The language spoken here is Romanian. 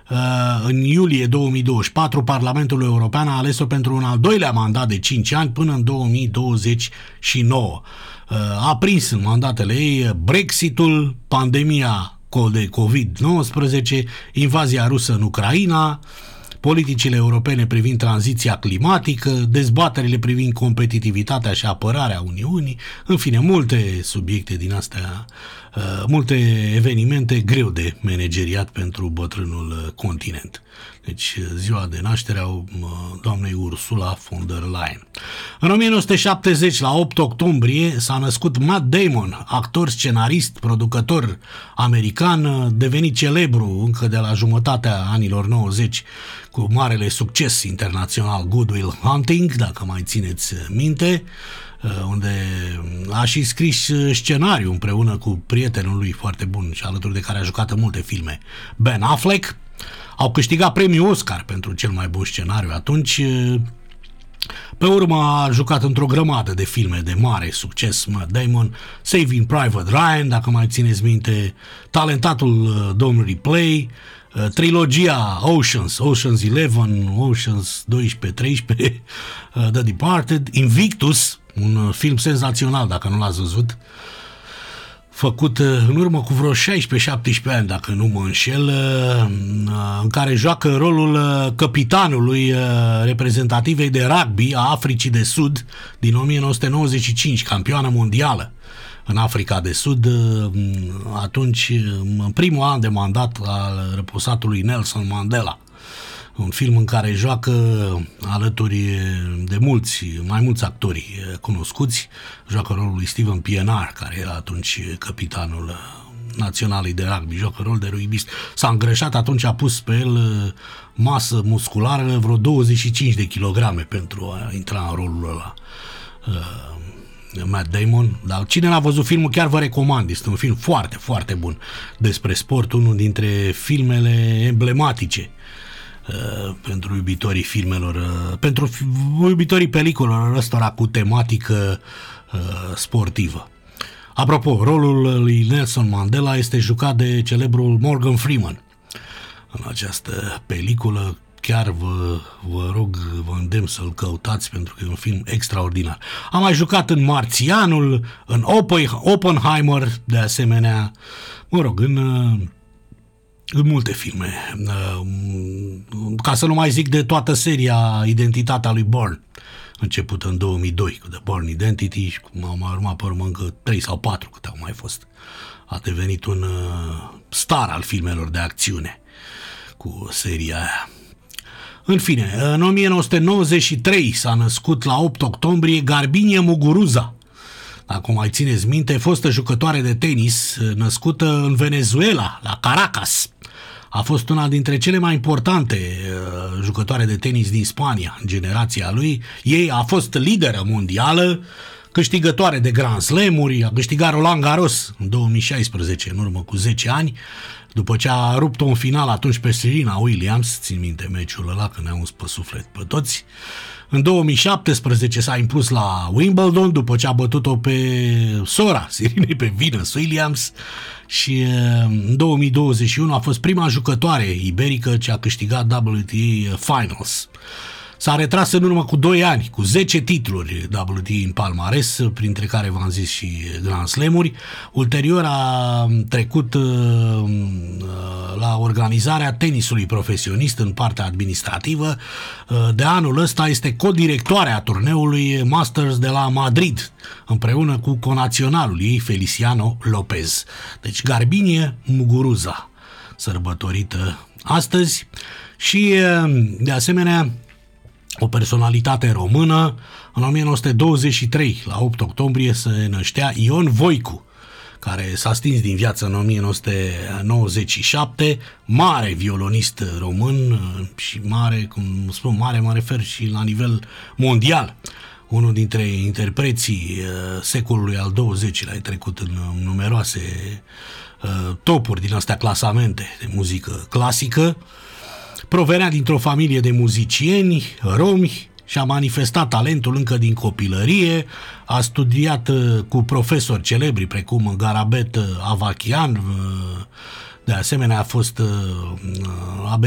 În iulie 2024, Parlamentul European a ales-o pentru un al doilea mandat de 5 ani până în 2029. A prins în mandatele ei Brexitul, pandemia de COVID-19, invazia rusă în Ucraina, politicile europene privind tranziția climatică, dezbaterile privind competitivitatea și apărarea Uniunii, în fine, multe subiecte din astea, multe evenimente greu de manageriat pentru bătrânul continent. Deci, ziua de naștere a doamnei Ursula von der Leyen. În 1970, la 8 octombrie, s-a născut Matt Damon, actor, scenarist, producător american, devenit celebru încă de la jumătatea anilor 90 cu marele succes internațional Good Will Hunting, dacă mai țineți minte, unde a și scris scenariu împreună cu prietenul lui foarte bun și alături de care a jucat în multe filme, Ben Affleck. Au câștigat premiul Oscar pentru cel mai bun scenariu atunci. Pe urmă a jucat într-o grămadă de filme de mare succes, Matt Damon, Saving Private Ryan, dacă mai țineți minte, Talentatul domnului Play, trilogia Oceans 11, Oceans 12, 13, The Departed, Invictus, un film senzațional dacă nu l-ați văzut, făcut în urmă cu vreo 16-17 ani, dacă nu mă înșel, în care joacă rolul capitanului reprezentativei de rugby a Africii de Sud din 1995, campioană mondială în Africa de Sud, atunci în primul an de mandat al răposatului Nelson Mandela. Un film în care joacă alături de mai mulți actori cunoscuți, joacă rolul lui Steven Pienaar, care era atunci capitanul naționalului de rugby, joacă rol de rugbist. S-a îngrășat, atunci a pus pe el masă musculară vreo 25 de kilograme pentru a intra în rolul ăla. Matt Damon, dar cine n-a văzut filmul chiar vă recomand, este un film foarte, foarte bun despre sport, unul dintre filmele emblematice pentru iubitorii filmelor, pentru iubitorii peliculelor ăstora cu tematică sportivă. Apropo, rolul lui Nelson Mandela este jucat de celebrul Morgan Freeman în această peliculă. Chiar vă rog, vă îndemn să-l căutați pentru că e un film extraordinar. A mai jucat în Marțianul, în Oppenheimer, de asemenea, mă rog, în multe filme. Ca să nu mai zic de toată seria Identitatea lui Bourne, început în 2002 cu The Bourne Identity și cum au mai urmat pe urmă încă 3 sau 4 câte au mai fost. A devenit un star al filmelor de acțiune cu seria aia. În fine, în 1993 s-a născut la 8 octombrie Garbiñe Muguruza. Dacă mai țineți minte, fostă jucătoare de tenis, născută în Venezuela, la Caracas. A fost una dintre cele mai importante jucătoare de tenis din Spania, în generația lui. Ei a fost lideră mondială, câștigătoare de Grand Slam-uri, a câștigat Roland Garros în 2016, în urmă cu 10 ani, după ce a rupt-o în final atunci pe Serena Williams, țin minte meciul ăla, că ne-a uns pe suflet pe toți. În 2017 s-a impus la Wimbledon, după ce a bătut-o pe sora Serenei, pe Venus Williams, și în 2021 a fost prima jucătoare iberică ce a câștigat WTA Finals. S-a retras în urmă cu 2 ani, cu 10 titluri WTA în palmares, printre care v-am zis și Grand Slam-uri. Ulterior a trecut la organizarea tenisului profesionist în partea administrativă. De anul ăsta este codirectoare a turneului Masters de la Madrid, împreună cu conaționalul ei Feliciano Lopez. Deci Garbiñe Muguruza, sărbătorită astăzi. Și de asemenea o personalitate română. În 1923, la 8 octombrie, se năștea Ion Voicu, care s-a stins din viață în 1997, mare violonist român și mare, cum spun mare, mă refer și la nivel mondial. Unul dintre interpreții secolului al XX-lea, a trecut în numeroase topuri din astea, clasamente de muzică clasică. Provenea dintr-o familie de muzicieni romi și a manifestat talentul încă din copilărie. A studiat cu profesori celebri precum Garabet Avachian, de asemenea a fost